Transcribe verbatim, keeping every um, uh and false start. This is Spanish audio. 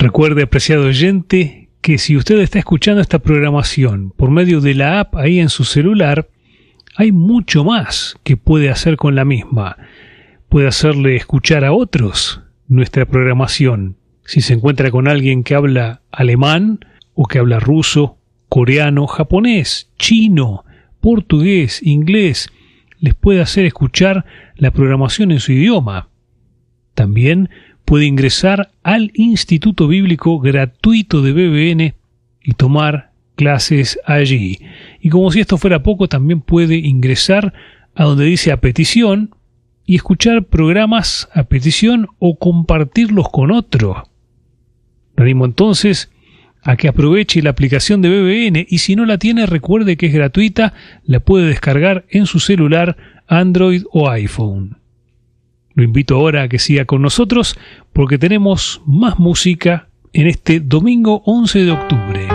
Recuerde, apreciado oyente, que si usted está escuchando esta programación por medio de la app ahí en su celular, hay mucho más que puede hacer con la misma. Puede hacerle escuchar a otros nuestra programación. Si se encuentra con alguien que habla alemán o que habla ruso, coreano, japonés, chino, portugués, inglés, les puede hacer escuchar la programación en su idioma. También puede ingresar al Instituto Bíblico Gratuito de B B N y tomar clases allí. Y como si esto fuera poco, también puede ingresar a donde dice a petición y escuchar programas a petición o compartirlos con otros. Lo animo entonces a que aproveche la aplicación de B B N y si no la tiene, recuerde que es gratuita, la puede descargar en su celular, Android o iPhone. Lo invito ahora a que siga con nosotros porque tenemos más música en este domingo once de octubre.